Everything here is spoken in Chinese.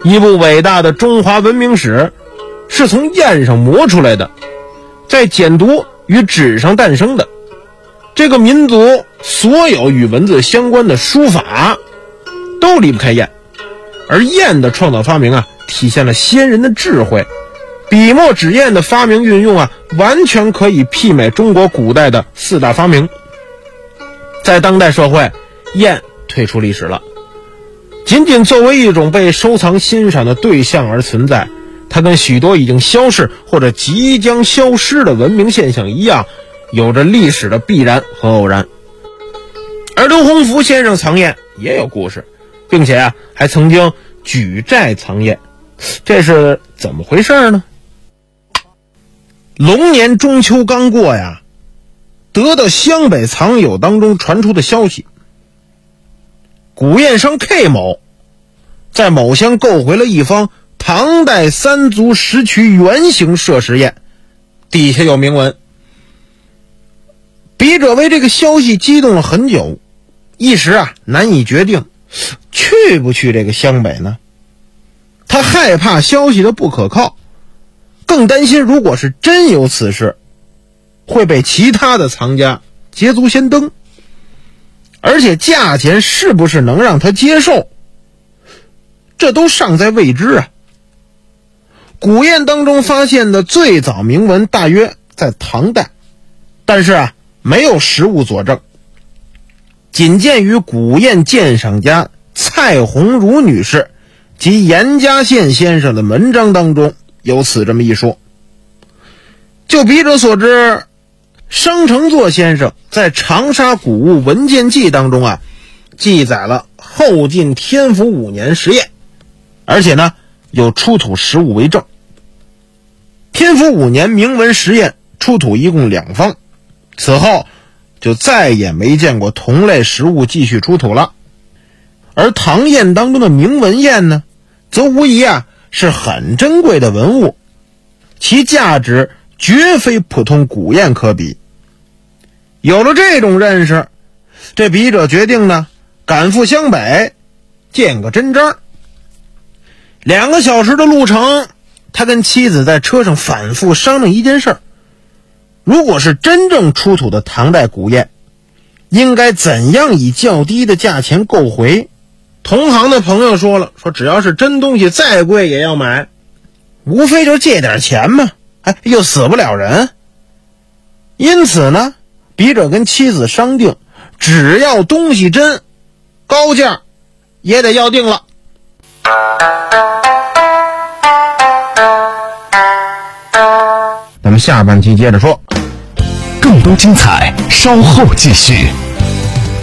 一部伟大的中华文明史是从砚上磨出来的，在简牍与纸上诞生的。这个民族所有与文字相关的书法都离不开砚，而砚的创造发明体现了先人的智慧。笔墨纸砚的发明运用完全可以媲美中国古代的4大发明。在当代社会，砚退出历史了，仅仅作为一种被收藏欣赏的对象而存在。它跟许多已经消逝或者即将消失的文明现象一样，有着历史的必然和偶然。而刘洪福先生藏砚也有故事，并且还曾经举债藏砚，这是怎么回事呢？龙年中秋刚过得到湘北藏友当中传出的消息，古砚商 K 某在某乡购回了一方唐代3足10曲圆形射石砚，底下有铭文。笔者为这个消息激动了很久，一时难以决定去不去这个湘北呢。他害怕消息的不可靠，更担心如果是真有此事，会被其他的藏家捷足先登，而且价钱是不是能让他接受，这都尚在未知古砚当中发现的最早铭文大约在唐代，但是没有实物佐证，仅见于古砚鉴赏家蔡红茹女士及严家宪先生的文章当中有此这么一说。就笔者所知，商承作先生在长沙古物文件记当中记载了后晋天福5年石砚，而且有出土实物为证。天福5年铭文石砚出土一共2方，此后就再也没见过同类实物继续出土了。而唐砚当中的铭文砚呢，则无疑是很珍贵的文物，其价值绝非普通古砚可比。有了这种认识，这笔者决定呢，赶赴湘北见个真章。2个小时的路程，他跟妻子在车上反复商量一件事儿：如果是真正出土的唐代古砚，应该怎样以较低的价钱购回？同行的朋友说了，说只要是真东西再贵也要买，无非就借点钱嘛，又死不了人。因此呢，笔者跟妻子商定，只要东西真，高价也得要定了。 咱们下半期接着说， 更多精彩稍后继续。